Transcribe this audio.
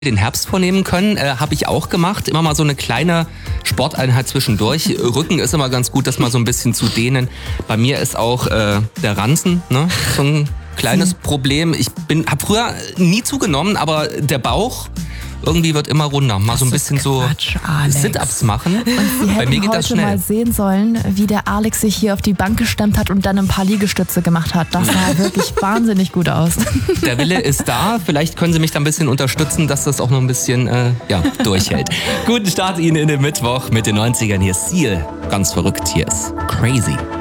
den Herbst vornehmen können, habe ich auch gemacht. Immer mal so eine kleine Sporteinheit zwischendurch. Rücken ist immer ganz gut, das mal so ein bisschen zu dehnen. Bei mir ist auch der Ranzen, ne? So ein kleines Problem. Ich habe früher nie zugenommen, aber der Bauch irgendwie wird immer runder. Mal so ein bisschen Quatsch, so Sit-Ups machen. Und Sie Bei mir hätten geht das heute schnell. mal sehen sollen, wie der Alex sich hier auf die Bank gestemmt hat und dann ein paar Liegestütze gemacht hat. Das sah wirklich wahnsinnig gut aus. Der Wille ist da. Vielleicht können Sie mich da ein bisschen unterstützen, dass das auch noch ein bisschen durchhält. Guten Start Ihnen in den Mittwoch mit den 90ern. Hier ist Seal. Ganz verrückt. Hier ist Crazy.